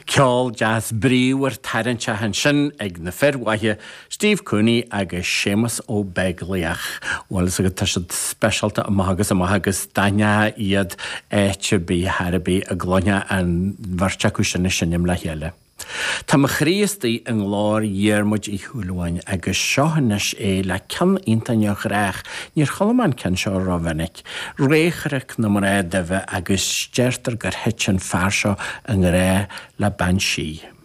Ceol jazz bríúar tarintse han sin ag na ferwaithe Steve Cooney agus Seamus O'Begliach. Wallis agad tashad specialta amahagus daine iad éite bí harabí a glóine an bharteacu sin sinim le héile. Tá mo chríostaí an glár dhearmid I thuúlain agus seohanis le cean intaneach réach níor cholaman cen seo rohannic. Récharic na mar dibh agus steirtar gur hitin fear seo an ré le Banshee.